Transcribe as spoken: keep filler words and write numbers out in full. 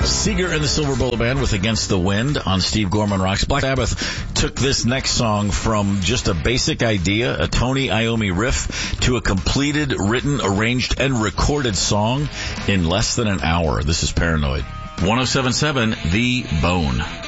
Seeger and the Silver Bullet Band with Against the Wind on Steve Gorman Rocks. Black Sabbath took this next song from just a basic idea, a Tony Iommi riff, to a completed, written, arranged, and recorded song in less than an hour. This is Paranoid. one oh seven point seven The Bone.